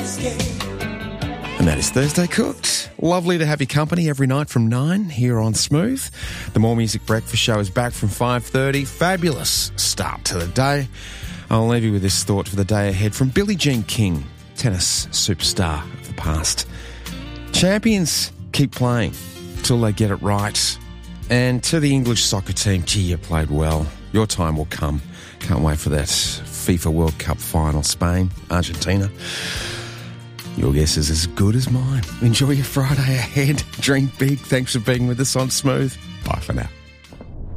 And that is Thursday Cooked. Lovely to have your company every night from 9 here on Smooth. The More Music Breakfast Show is back from 5:30. Fabulous start to the day. I'll leave you with this thought for the day ahead from Billie Jean King, tennis superstar of the past. Champions keep playing till they get it right. And to the English soccer team, gee, you played well. Your time will come. Can't wait for that FIFA World Cup final. Spain, Argentina. Your guess is as good as mine. Enjoy your Friday ahead. Drink big. Thanks for being with us on Smooth. Bye for now.